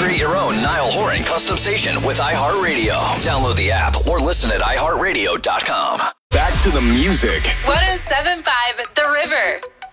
Create your own Niall Horan custom station with iHeartRadio. Download the app or listen at iHeartRadio.com. Back to the music. 107.5 The River.